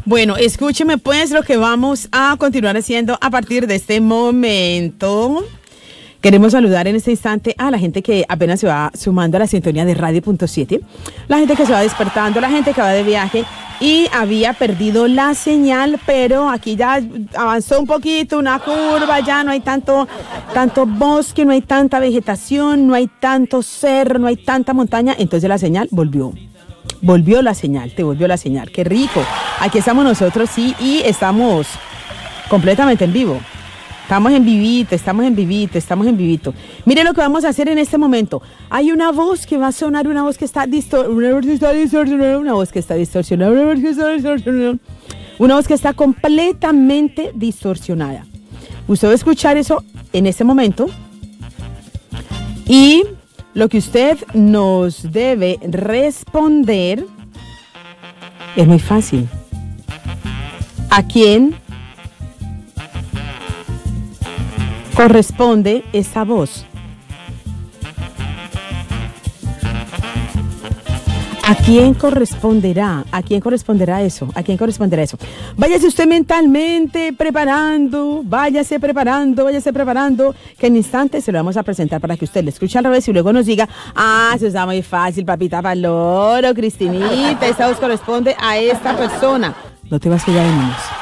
Bueno, escúcheme pues lo que vamos a continuar haciendo a partir de este momento. Queremos saludar en este instante a la gente que apenas se va sumando a la sintonía de Radio.7, la gente que se va despertando, la gente que va de viaje y había perdido la señal, pero aquí ya avanzó un poquito, una curva, ya no hay tanto bosque, no hay tanta vegetación, no hay tanto cerro, no hay tanta montaña, entonces la señal volvió. Volvió la señal, te volvió la señal, qué rico. Aquí estamos nosotros, sí, y estamos completamente en vivo. Estamos en vivito. Mire lo que vamos a hacer en este momento. Hay una voz que va a sonar, una voz que está distorsionada, una voz que está completamente distorsionada. Usted va a escuchar eso en este momento y lo que usted nos debe responder es muy fácil. ¿A quién corresponde esa voz? ¿A quién corresponderá? ¿A quién corresponderá eso? ¿A quién corresponderá eso? Váyase usted mentalmente preparando, váyase preparando, que en instantes se lo vamos a presentar para que usted le escuche al revés y luego nos diga, eso está muy fácil, papita Paloro, Cristinita, esta voz corresponde a esta persona. No te vas a quedar en menos.